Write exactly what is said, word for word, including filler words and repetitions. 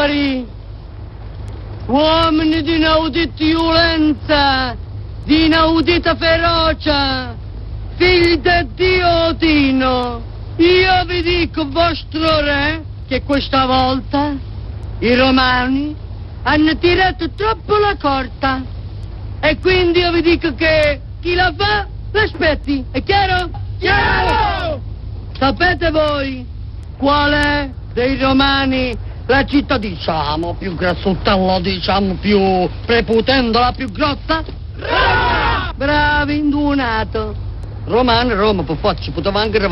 Signori, uomini di inaudita violenza, di inaudita ferocia, figli di Dio Odino, io vi dico, vostro re, che questa volta i romani hanno tirato troppo la corda e quindi io vi dico che chi la fa l'aspetti, è chiaro? Chiaro! Sapete voi qual è dei romani la città, diciamo, più grassottella, diciamo, più prepotente, la più grossa? Roma! Bravi, indunato. Romano, Roma, per forza, poteva anche